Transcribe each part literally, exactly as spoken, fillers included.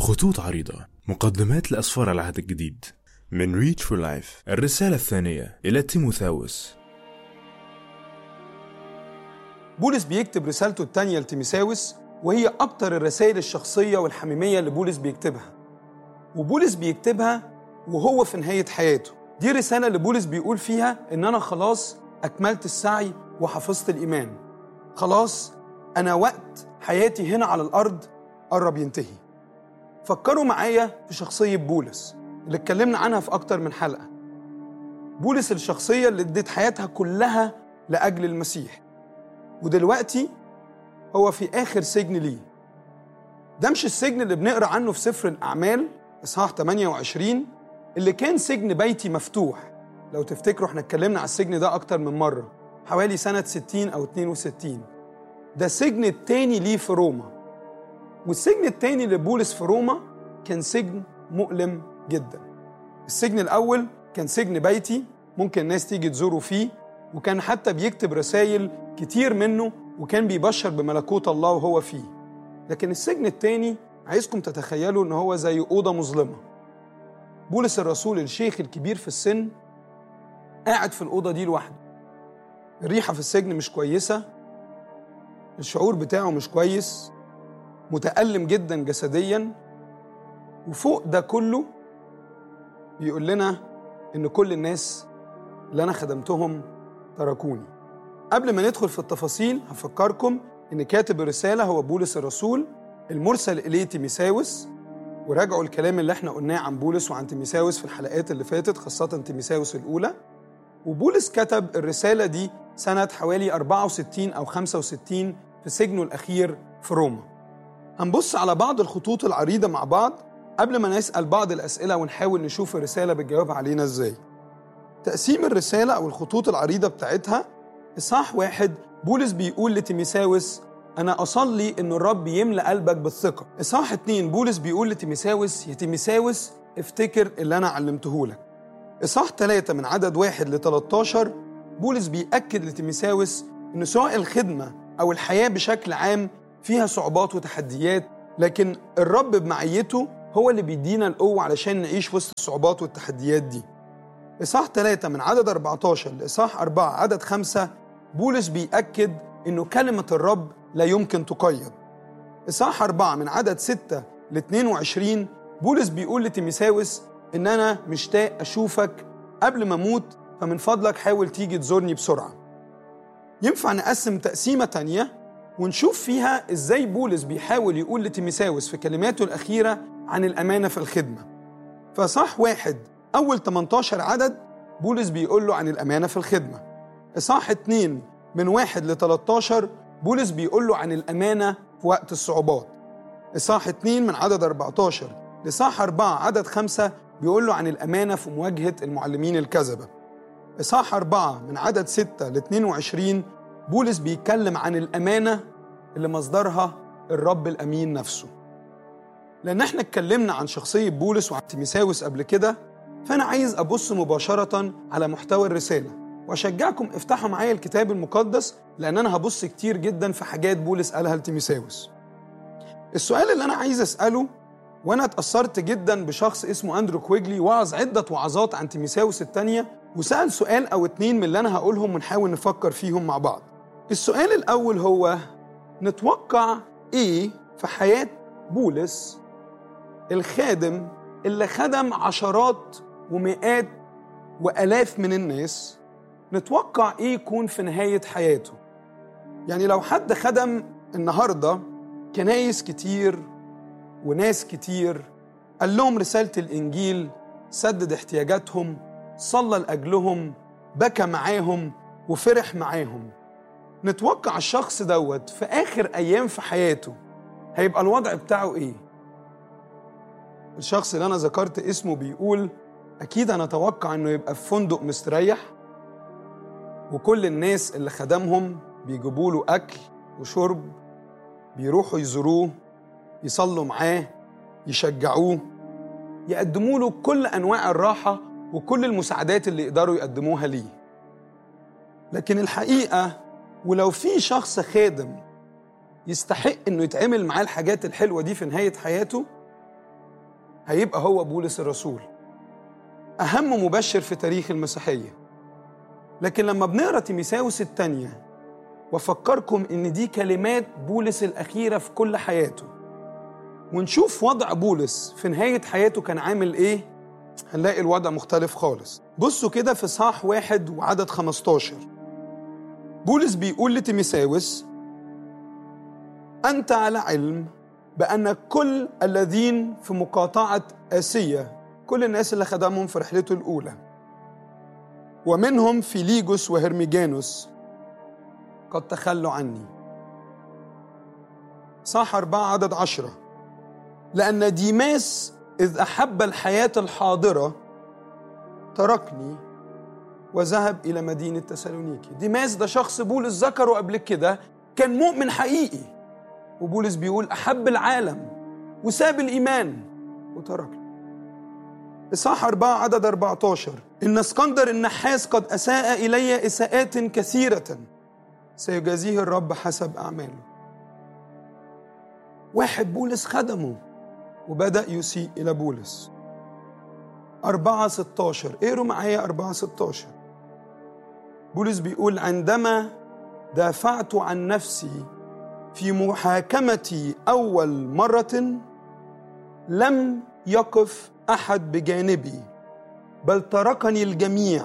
خطوط عريضة، مقدمات لأسفار العهد الجديد، من ريتش فور لايف. الرسالة الثانية إلى تيموثاوس. بولس بيكتب رسالته الثانية لتيموثاوس، وهي أكتر الرسائل الشخصية والحميمية اللي بولس بيكتبها، وبولس بيكتبها وهو في نهاية حياته. دي رسالة اللي بولس بيقول فيها إن أنا خلاص أكملت السعي وحفظت الإيمان، خلاص أنا وقت حياتي هنا على الأرض قرب ينتهي. فكروا معايا في شخصية بولس اللي اتكلمنا عنها في أكتر من حلقة. بولس الشخصية اللي ادت حياتها كلها لأجل المسيح، ودلوقتي هو في آخر سجن ليه. ده مش السجن اللي بنقرأ عنه في سفر الأعمال إصحاح ثمانية وعشرين اللي كان سجن بيتي مفتوح. لو تفتكروا احنا اتكلمنا على السجن ده أكتر من مرة، حوالي سنة ستين أو اتنين وستين. ده السجن التاني ليه في روما، والسجن التاني لبولس في روما كان سجن مؤلم جدا. السجن الأول كان سجن بيتي، ممكن الناس تيجي تزوره فيه، وكان حتى بيكتب رسائل كتير منه، وكان بيبشر بملكوت الله وهو فيه. لكن السجن التاني عايزكم تتخيلوا ان هو زي أوضة مظلمة. بولس الرسول الشيخ الكبير في السن قاعد في الأوضة دي لوحده. الريحة في السجن مش كويسة، الشعور بتاعه مش كويس، متألم جدا جسديا، وفوق ده كله بيقول لنا إن كل الناس اللي أنا خدمتهم تركوني. قبل ما ندخل في التفاصيل هفكركم إن كاتب الرسالة هو بولس الرسول المرسل إليه تيموثاوس، وراجعوا الكلام اللي احنا قلناه عن بولس وعن تيموثاوس في الحلقات اللي فاتت، خاصة تيموثاوس الأولى. وبولس كتب الرسالة دي سنة حوالي أربعة وستين أو خمسة وستين في سجنه الأخير في روما. هنبص على بعض الخطوط العريضة مع بعض قبل ما نسأل بعض الأسئلة ونحاول نشوف الرسالة بتجاوب علينا إزاي. تقسيم الرسالة أو الخطوط العريضة بتاعتها: إصحاح واحد بولس بيقول لتيموثاوس أنا أصلي إن الرب يملأ قلبك بالثقة. إصحاح اتنين بولس بيقول لتيموثاوس يا تيموثاوس افتكر اللي أنا علمته لك. إصحاح ثلاثة من عدد واحد ل تلتاشر بولس بيأكد لتيموثاوس إن سواء الخدمة أو الحياة بشكل عام فيها صعوبات وتحديات، لكن الرب بمعيته هو اللي بيدينا القوة علشان نعيش وسط الصعوبات والتحديات دي. إصحاح ثلاثة من عدد أربعتاشر لإصحاح أربعة عدد خمسة بولس بيأكد إنه كلمة الرب لا يمكن تقيد. إصحاح أربعة من عدد ستة ل اتنين وعشرين بولس بيقول لتيموثاوس إن أنا مشتاق أشوفك قبل ما أموت، فمن فضلك حاول تيجي تزورني بسرعة. ينفع نقسم تقسيمة تانية ونشوف فيها إزاي بولس بيحاول يقول لتيموثاوس في كلماته الأخيرة عن الأمانة في الخدمة. فصح واحد أول تمنتاشر عدد بولس بيقول له عن الأمانة في الخدمة. إصحاح اتنين من واحد ل تلتاشر بولس بيقول له عن الأمانة في وقت الصعوبات. إصحاح اتنين من عدد أربعتاشر لإصحاح أربعة عدد خمسة بيقول له عن الأمانة في مواجهة المعلمين الكذبة. إصحاح أربعة من عدد ستة ل اتنين وعشرين بولس بيتكلم عن الأمانة اللي مصدرها الرب الأمين نفسه. لأن احنا اتكلمنا عن شخصية بولس وعن تيموثاوس قبل كده، فأنا عايز أبص مباشرة على محتوى الرسالة، وأشجعكم افتحوا معايا الكتاب المقدس، لأن أنا هبص كتير جدا في حاجات بولس قالها لتيموثاوس. السؤال اللي أنا عايز أسأله، وأنا اتأثرت جدا بشخص اسمه أندرو كويجلي وعظ عدة وعظات عن تيموثاوس الثانية، وسأل سؤال أو اتنين من اللي أنا هقولهم ونحاول نفكر فيهم مع بعض. السؤال الأول هو نتوقع إيه في حياة بولس الخادم اللي خدم عشرات ومئات وآلاف من الناس؟ نتوقع إيه يكون في نهاية حياته؟ يعني لو حد خدم النهاردة كنايس كتير وناس كتير، قال لهم رسالة الإنجيل، سدد احتياجاتهم، صلى لأجلهم، بكى معاهم وفرح معاهم، نتوقع الشخص دوت في آخر أيام في حياته هيبقى الوضع بتاعه إيه؟ الشخص اللي أنا ذكرت اسمه بيقول أكيد أنا أتوقع أنه يبقى في فندق مستريح، وكل الناس اللي خدمهم بيجيبوا له أكل وشرب، بيروحوا يزوروه، يصلوا معاه، يشجعوه، يقدموا له كل أنواع الراحة وكل المساعدات اللي يقدروا يقدموها ليه. لكن الحقيقة ولو في شخص خادم يستحق إنه يتعمل معاه الحاجات الحلوة دي في نهاية حياته، هيبقى هو بولس الرسول، أهم مبشر في تاريخ المسيحية. لكن لما بنقرأ تيموثاوس الثانية وأفكركم إن دي كلمات بولس الأخيرة في كل حياته، ونشوف وضع بولس في نهاية حياته كان عامل إيه، هنلاقي الوضع مختلف خالص. بصوا كده في إصحاح واحد وعدد خمستاشر، بولس بيقول لتيموثاوس: أنت على علم بأن كل الذين في مقاطعة آسيا، كل الناس اللي خدمهم في رحلته الأولى، ومنهم فيليجوس وهرميجانوس، قد تخلوا عني. صح أربعة عدد عشرة، لأن ديماس إذ أحب الحياة الحاضرة تركني وذهب إلى مدينة تسالونيكي. ديماس ده شخص بولس ذكره قبل كده، كان مؤمن حقيقي، وبولس بيقول أحب العالم وساب الإيمان وتركني. إصحاح أربعة عدد أربعتاشر، إن اسكندر النحاس قد أساء إلي إساءات كثيرة سيجازيه الرب حسب أعماله. واحد بولس خدمه وبدأ يسيء إلى بولس. أربعة ستاشر، اقروا معايا أربعة ستاشر، بولس بيقول: عندما دافعت عن نفسي في محاكمتي أول مرة لم يقف أحد بجانبي، بل تركني الجميع،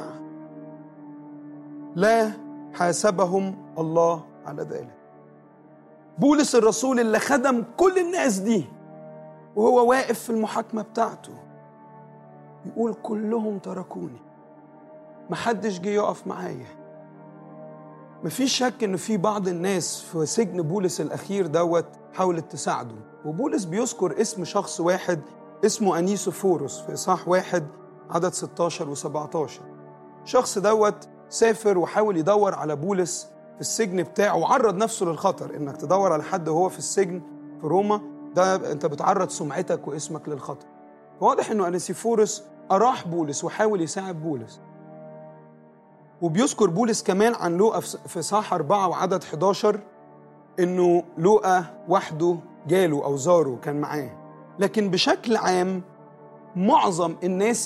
لا حاسبهم الله على ذلك. بولس الرسول اللي خدم كل الناس دي وهو واقف في المحاكمة بتاعته يقول: كلهم تركوني، محدش جه يقف معايا. مفيش شك إن في بعض الناس في سجن بولس الأخير دوت حاولت تساعده، وبولس بيذكر اسم شخص واحد اسمه أنيسوفوروس في إصحاح واحد عدد ستاشر وسبعتاشر. شخص دوت سافر وحاول يدور على بولس في السجن بتاعه، وعرض نفسه للخطر. إنك تدور على حد وهو في السجن في روما، ده أنت بتعرض سمعتك واسمك للخطر. فواضح إنه أنيسوفوروس أراح بولس وحاول يساعد بولس. وبيذكر بولس كمان عن لوقا في إصحاح أربعة وعدد حداشر إنه لوقا وحده جاله أو زاره كان معاه. لكن بشكل عام معظم الناس